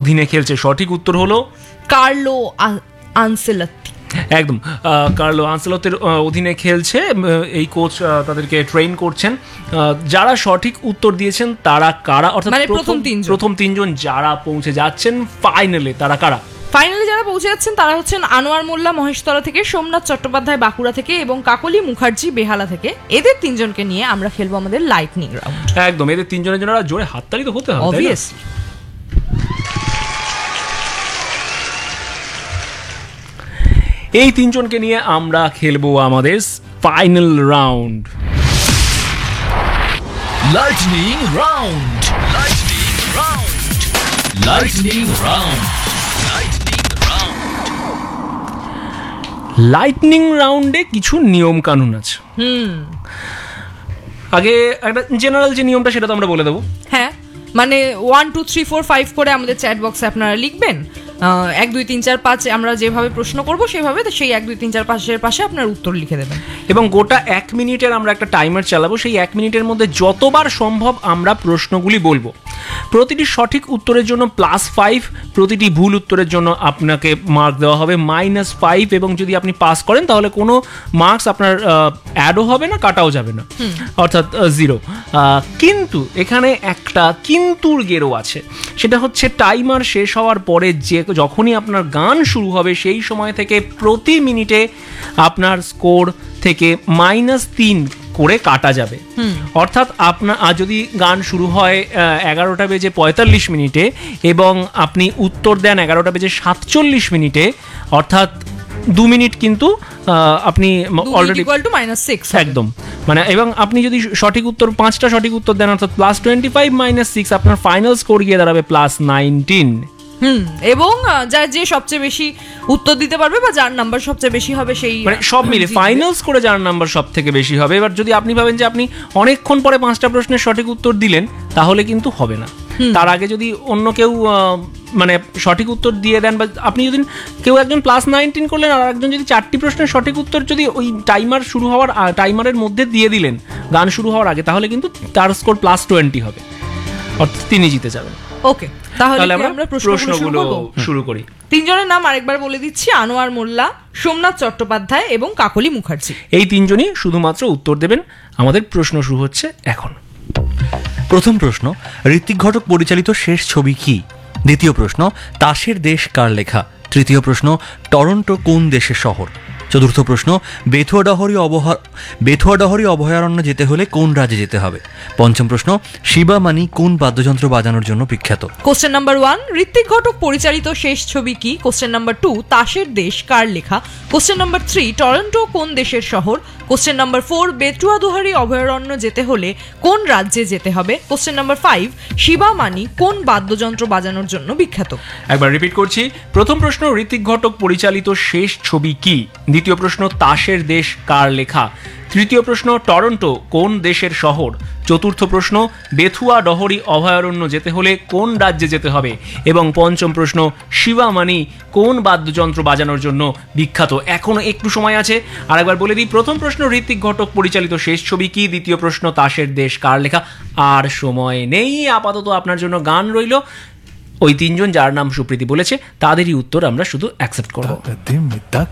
অধীনে খেলছে? সঠিক উত্তর হলো কার্লো আনসেলত্তি। একদম, কার্লো আনসেলত্তির অধীনে খেলছে। এই কোচ তাদেরকে ট্রেন করছেন। যারা সঠিক উত্তর দিয়েছেন তারা কারা, অর্থাৎ মানে প্রথম তিনজন যারা পৌঁছে যাচ্ছেন ফাইনালে, তারা কারা? ফাইনালে যারা পৌঁছে যাচ্ছেন তারা হচ্ছেন আনোয়ার মোল্লা মহেশতলা থেকে, সোমনাথ চট্টোপাধ্যায় বাঁকুড়া থেকে এবং কাকলি মুখার্জি বেহালা থেকে। এদের তিনজনকে নিয়ে আমরা খেলবো আমাদের লাইটনিং রাউন্ড। একদম, এদের তিনজনের জন্য জোরে হাততালি তো হতে হবে, অবভিয়াসলি। এই তিনজনকে নিয়ে আমরা খেলবো আমাদের final round, lightning round. Lightning round. Lightning round. Lightning রাউন্ডে কিছু নিয়ম কানুন আছে। আগে একটা জেনারেল যে নিয়মটা সেটা তো আমরা বলে দেবো। হ্যাঁ, মানে 1 2 3 4 5 করে আমাদের চ্যাট বক্সে আপনারা লিখবেন। 1 2 3 4 5 আমরা যেভাবে প্রশ্ন করব সেভাবে সেই 1 2 3 4 5 এর পাশে আপনার উত্তর লিখে দেবেন। এবং গোটা 1 মিনিটের আমরা একটা টাইমার চালাবো। সেই 1 মিনিটের মধ্যে যতবার সম্ভব আমরা প্রশ্নগুলি বলবো। প্রতিটি সঠিক উত্তরের জন্য +5, প্রতিটি ভুল উত্তরের জন্য আপনাকে মার্ক দেওয়া হবে -5, এবং যদি আপনি পাস করেন তাহলে কোনো মার্কস আপনার অ্যাডও হবে না, কাটাও যাবে না, অর্থাৎ 0। কিন্তু এখানে একটা কিন্তুর গেরো আছে, সেটা হচ্ছে টাইমার শেষ হওয়ার পরে যখনই আপনার গান শুরু হবে সেই সময় থেকে প্রতি মিনিটে আপনার স্কোর থেকে -3 করে কাটা যাবে। অর্থাৎ আপনার যদি গান শুরু হয় 11:45 এবং আপনি উত্তর দেন 11:47 অর্থাৎ 2 মিনিট কিন্তু আপনি অলরেডি -6 একদম, মানে এবং আপনি যদি সঠিক উত্তর 5টা সঠিক উত্তর দেন অর্থাৎ +25 -6 আপনার ফাইনাল স্কোর গিয়ে দাঁড়াবে +19। এবং যে সবচেয়ে বেশি উত্তর দিতে পারবে বা যার নাম্বার সবচেয়ে বেশি হবে সেই, মানে সব মিলে ফাইনাল স্কোরে যার নাম্বার সব থেকে বেশি হবে। এবার যদি আপনি ভাবেন যে আপনি অনেকক্ষণ পরে 5টা প্রশ্নের সঠিক উত্তর দিলেন তাহলে কিন্তু হবে না। তার আগে যদি অন্য কেউ মানে সঠিক উত্তর দিয়ে দেন, বা আপনি যদি কেউ একজন +19 করলেন আর একজন যদি 4টি প্রশ্নের সঠিক উত্তর যদি ওই টাইমারের মধ্যে দিয়ে দিলেন গান শুরু হওয়ার আগে, তাহলে কিন্তু তার স্কোর +20 হবে, অর্থাৎ তিনি জিতে যাবেন। ওকে, তাহলে আমরা প্রশ্নগুলো শুরু করি। তিনজনের নাম আরেকবার বলে দিচ্ছি: আনোয়ার মোল্লা, সোমনাথ চট্টোপাধ্যায় এবং কাকলি মুখার্জি। এই তিনজনই শুধুমাত্র উত্তর দেবেন। আমাদের প্রশ্ন শুরু হচ্ছে এখন। প্রথম প্রশ্ন, ঋত্বিক ঘটক পরিচালিত শেষ ছবি কি? দ্বিতীয় প্রশ্ন, তাসের দেশ কার লেখা? তৃতীয় প্রশ্ন, টরন্টো কোন দেশের শহর? চতুর্থ প্রশ্ন, বেথুয়া ডহরি অভয়ারণ্য যেতে হলে কোন রাজ্যে যেতে হবে? পঞ্চম প্রশ্ন, শিবা মানি কোন বাদ্যযন্ত্র বাজানোর জন্য বিখ্যাত? কোশ্চেন নাম্বার 1, ঋত্বিক ঘটক পরিচালিত শেষ ছবি কি? কোশ্চেন নাম্বার 2, তাসের দেশ কার লেখা? কোশ্চেন নাম্বার 3, টরন্টো কোন দেশের শহর? কোশ্চেন নাম্বার 4, বেথুয়া ডহরি অভয়ারণ্য যেতে হলে কোন রাজ্যে যেতে হবে? কোশ্চেন নাম্বার 5, শিবা মানি কোন বাদ্যযন্ত্র বাজানোর জন্য বিখ্যাত? একবার রিপিট করছি। প্রথম প্রশ্ন, ঋত্বিক ঘটক পরিচালিত শেষ ছবি কি? দ্বিতীয় প্রশ্ন, তাসের দেশ কার লেখা? তৃতীয় প্রশ্ন, টরন্টো কোন দেশের শহর? চতুর্থ প্রশ্ন, বেথুয়া ডহরি অভয়ারণ্য যেতে হলে কোন রাজ্যে যেতে হবে? এবং পঞ্চম প্রশ্ন, শিবা মানি কোন বাদ্যযন্ত্র বাজানোর জন্য বিখ্যাত? এখনো একটু সময় আছে, আরেকবার বলে দিই। প্রথম প্রশ্ন, ঋত্বিক ঘটক পরিচালিত শেষ ছবি কি? দ্বিতীয় প্রশ্ন, তাসের দেশ কার লেখা? আর সময় নেই, আপাতত আপনার জন্য গান রইল। ওই তিনজন যার নাম সুপ্রীতি বলেছে তাদেরই উত্তর আমরা শুধু অ্যাকসেপ্ট করব।